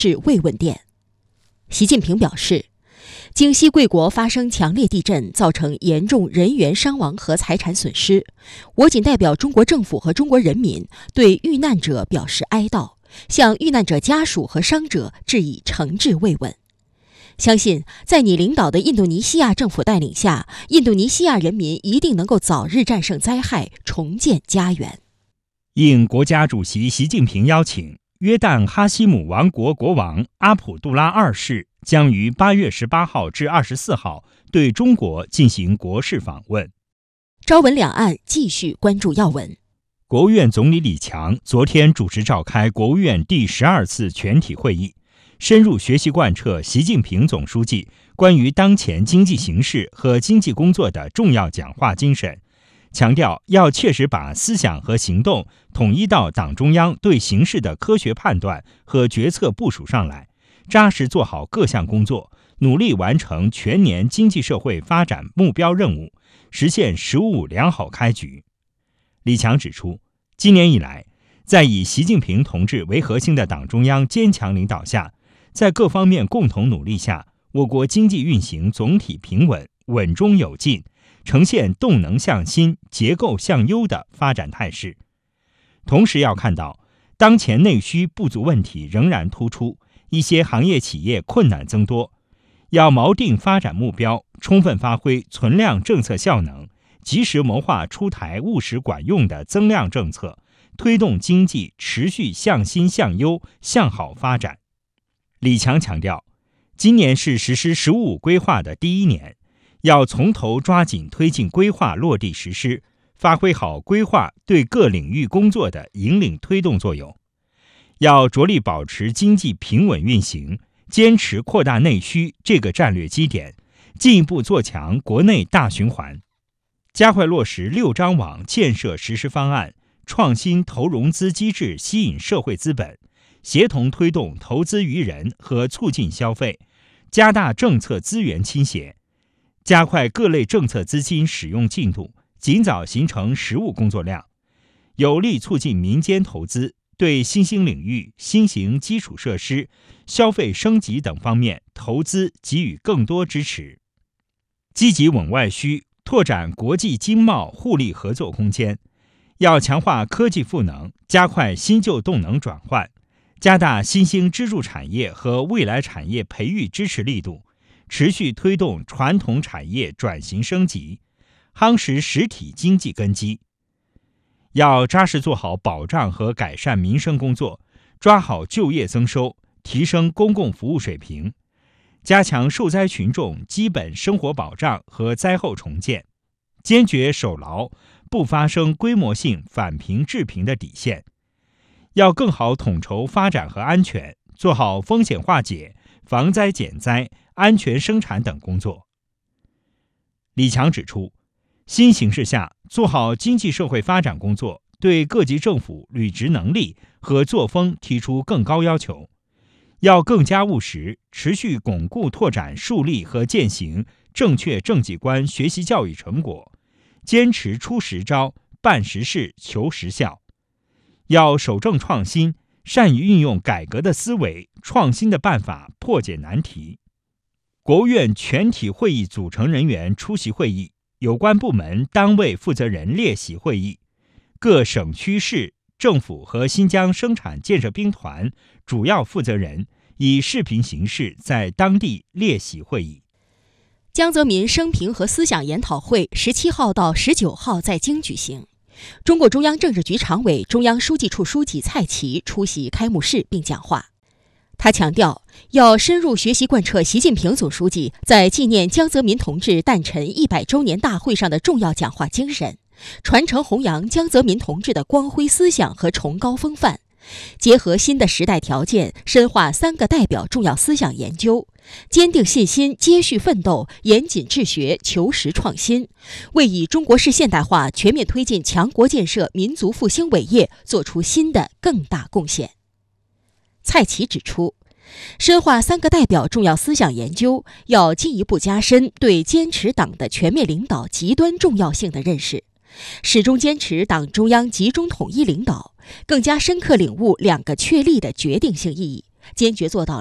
致慰问电。习近平表示，京西贵国发生强烈地震，造成严重人员伤亡和财产损失，我谨代表中国政府和中国人民对遇难者表示哀悼，向遇难者家属和伤者致以诚挚慰问。相信在你领导的印度尼西亚政府带领下，印度尼西亚人民一定能够早日战胜灾害，重建家园。 应国家主席习近平邀请，约旦哈希姆王国国王阿卜杜拉二世将于8月18号至24号对中国进行国事访问。 朝闻两岸继续关注要闻。 国务院总理李强昨天主持召开国务院第12次全体会议，深入学习贯彻习近平总书记关于当前经济形势和经济工作的重要讲话精神，强调要切实把思想和行动统一到党中央对形势的科学判断和决策部署上来，扎实做好各项工作，努力完成全年经济社会发展目标任务，实现“十五五”良好开局。李强指出，今年以来，在以习近平同志为核心的党中央坚强领导下，在各方面共同努力下，我国经济运行总体平稳、稳中有进，呈现动能向新、结构向优的发展态势。同时要看到，当前内需不足问题仍然突出，一些行业企业困难增多，要锚定发展目标，充分发挥存量政策效能，及时谋划出台务实管用的增量政策，推动经济持续向新向优向好发展。李强强调，今年是实施“十五五”规划的第一年，要从头抓紧推进规划落地实施，发挥好规划对各领域工作的引领推动作用。要着力保持经济平稳运行，坚持扩大内需这个战略基点，进一步做强国内大循环，加快落实6张网建设实施方案，创新投融资机制吸引社会资本，协同推动投资于人和促进消费，加大政策资源倾斜，加快各类政策资金使用进度，尽早形成实务工作量，有力促进民间投资，对新兴领域、新型基础设施、消费升级等方面投资给予更多支持，积极稳外需，拓展国际经贸互利合作空间。要强化科技赋能，加快新旧动能转换，加大新兴支柱产业和未来产业培育支持力度，持续推动传统产业转型升级，夯实实体经济根基。要扎实做好保障和改善民生工作，抓好就业增收，提升公共服务水平，加强受灾群众基本生活保障和灾后重建，坚决守牢不发生规模性返贫致贫的底线。要更好统筹发展和安全，做好风险化解、防灾减灾、安全生产等工作。李强指出，新形势下，做好经济社会发展工作，对各级政府履职能力和作风提出更高要求，要更加务实，持续巩固拓展树立和践行正确政绩观学习教育成果，坚持出实招、办实事、求实效。要守正创新，善于运用改革的思维、创新的办法破解难题。国务院全体会议组成人员出席会议，有关部门单位负责人列席会议，各省区市政府和新疆生产建设兵团主要负责人以视频形式在当地列席会议。 江泽民生平和思想研讨会17号到19号在京举行。中共中央政治局常委、中央书记处书记蔡奇出席开幕式并讲话。他强调，要深入学习贯彻习近平总书记在纪念江泽民同志诞辰100周年大会上的重要讲话精神，传承弘扬江泽民同志的光辉思想和崇高风范，结合新的时代条件，深化3个代表重要思想研究，坚定信心，接续奋斗，严谨治学，求实创新，为以中国式现代化全面推进强国建设、民族复兴伟业做出新的更大贡献。蔡奇指出，深化3个代表重要思想研究，要进一步加深对坚持党的全面领导极端重要性的认识，始终坚持党中央集中统一领导，更加深刻领悟2个确立的决定性意义， 坚决做到